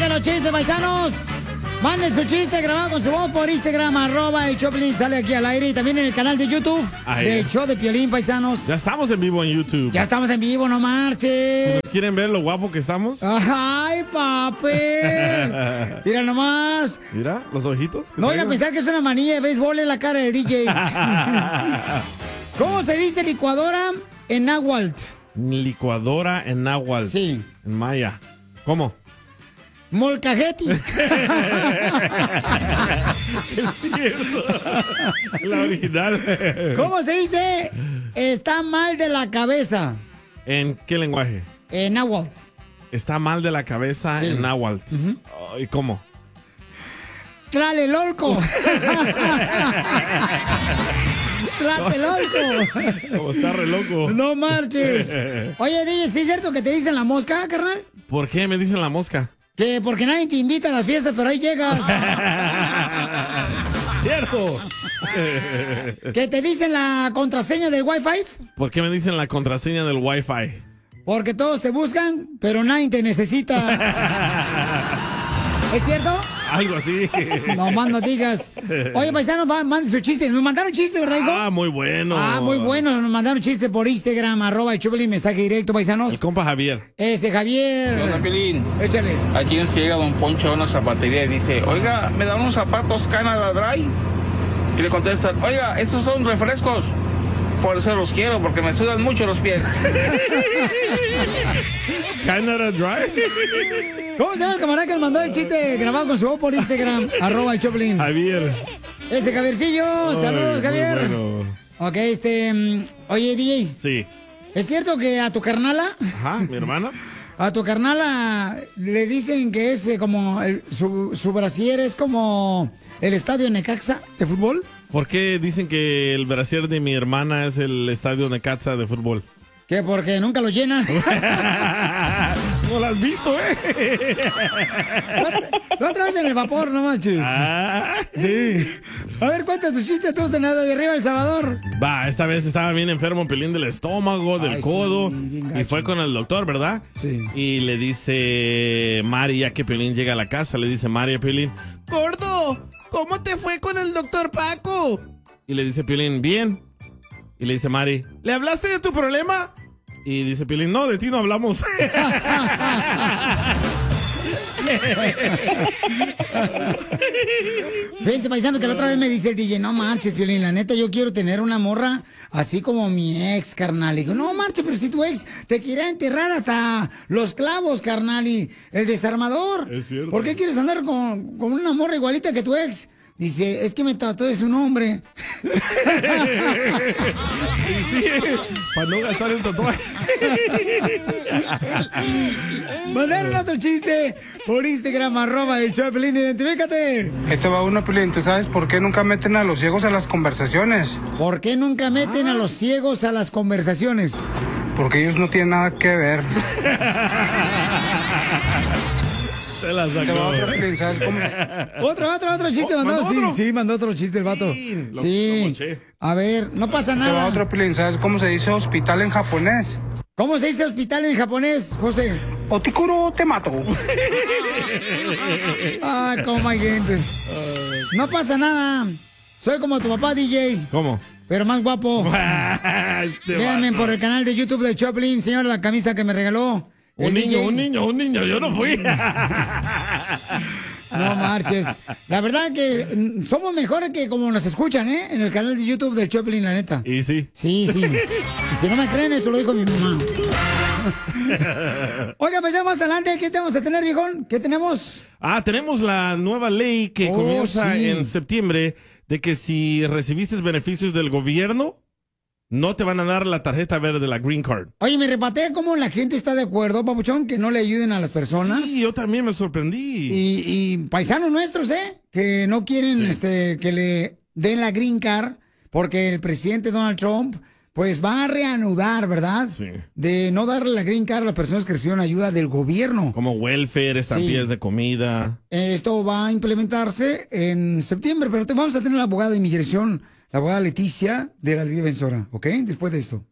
Oigan los chistes, paisanos. Manden su chiste grabado con su voz por Instagram, @el Choplin, sale aquí al aire. Y también en el canal de YouTube del show de Piolín, paisanos. Ya estamos en vivo en YouTube. Ya estamos en vivo, no marches. ¿Quieren ver lo guapo que estamos? ¡Ay, papi! Mira nomás. Mira, los ojitos. No vayan a pensar que es una manilla de béisbol en la cara del DJ. ¿Cómo se dice licuadora en náhuatl? Licuadora en náhuatl. Sí. En maya. ¿Cómo? Molcajeti. Es cierto. La original. ¿Cómo se dice? Está mal de la cabeza. ¿En qué lenguaje? En náhuatl. Está mal de la cabeza en náhuatl. ¿Y cómo? Tlalelolco. Tlatelolco. Como está re loco. No marches. Oye, DJ, ¿sí es cierto que te dicen la mosca, carnal? ¿Por qué me dicen la mosca? Que porque nadie te invita a las fiestas, pero ahí llegas. ¡Cierto! ¿Que te dicen la contraseña del Wi-Fi? ¿Por qué me dicen la contraseña del Wi-Fi? Porque todos te buscan, pero nadie te necesita. ¿Es cierto? Algo así. No más no digas. Oye, paisanos, manden su chiste. Nos mandaron chiste, ¿verdad, hijo? Ah, muy bueno. Ah, muy bueno. Nos mandaron chiste por Instagram, @el Choplin, mensaje directo, paisanos. El compa Javier. Ese Javier. ¿Qué onda, Piolín? Échale. Aquí en llega Don Poncho a una zapatería y dice, oiga, ¿me dan unos zapatos Canada Dry? Y le contestan, oiga, estos son refrescos. Por eso los quiero, porque me sudan mucho los pies. Canada Dry. ¿Cómo se llama el camarada que nos mandó el chiste grabado con su voz por Instagram? @el Choplin. Javier. Ese Javiercillo. Saludos, Ay, Javier. Bueno. Ok, oye, DJ. Sí. ¿Es cierto que a tu carnala? Ajá, mi hermana. A tu carnala le dicen que es como su brasier es como el estadio Necaxa de fútbol. ¿Por qué dicen que el brasier de mi hermana es el estadio Necaxa de fútbol? ¿Qué? Porque nunca lo llenan. No lo has visto, ¿eh? La otra vez en el vapor, no manches. Ah. Sí. A ver, cuenta tu chiste, tú, Senado de arriba, El Salvador. Va, esta vez estaba bien enfermo, Pelín del estómago, del codo. Sí, y fue con el doctor, ¿verdad? Sí. Y le dice Mari, ya que Pelín llega a la casa, le dice Mari a Pelín, gordo, ¿cómo te fue con el doctor Paco? Y le dice Pelín, bien. Y le dice Mari, ¿le hablaste de tu problema? Y dice Pelín, no, de ti no hablamos. Fíjense, paisano, que la otra vez me dice el DJ, no marches, Piolín, la neta, yo quiero tener una morra así como mi ex, carnal. Y digo, no marches, pero si tu ex te quiere enterrar hasta los clavos, carnal, y el desarmador. Es cierto. ¿Por qué quieres andar con una morra igualita que tu ex? Dice, es que me trató de su nombre. Sí, para no gastar el tatuaje. Mandaron otro chiste por Instagram, @el Choplin, identifícate. Ahí te va uno, Piolín. ¿Tú sabes por qué nunca meten a los ciegos a las conversaciones? ¿Por qué nunca meten a los ciegos a las conversaciones? Porque ellos no tienen nada que ver. Se la Te va sacó. otro, Piolín. ¿Sabes cómo? Otro chiste mandó. ¿mandó otro? Sí, mandó otro chiste el vato. Lo Sí. moché. A ver, no pasa Te va nada. otro, Piolín. ¿Sabes cómo se dice hospital en japonés? ¿Cómo se dice hospital en japonés, José? Otikuro te mato. Ah, cómo hay gente. No pasa nada. Soy como tu papá, DJ, ¿Cómo? pero más guapo. Véanme por el canal de YouTube de Choplin, señor, la camisa que me regaló. Un el DJ. niño, yo no fui. No marches. La verdad que somos mejores que como nos escuchan, ¿eh? En el canal de YouTube del Choplin, la neta. Y sí. Sí. Y si no me creen, eso lo dijo mi mamá. Oiga, pues ya más adelante, ¿qué tenemos a tener, viejón? ¿Qué tenemos? Tenemos la nueva ley que comienza sí. en septiembre de que si recibiste beneficios del gobierno, no te van a dar la tarjeta verde, la green card. Oye, me repatea cómo la gente está de acuerdo, papuchón, que no le ayuden a las personas. Sí, yo también me sorprendí. Y paisanos nuestros, que no quieren que le den la green card porque el presidente Donald Trump pues va a reanudar, ¿verdad? Sí. De no darle la green card a las personas que reciben ayuda del gobierno. Como welfare, estampillas de comida. Esto va a implementarse en septiembre, pero vamos a tener la abogada de inmigración, la abogada Leticia de la Ley Defensora, ¿ok? Después de esto.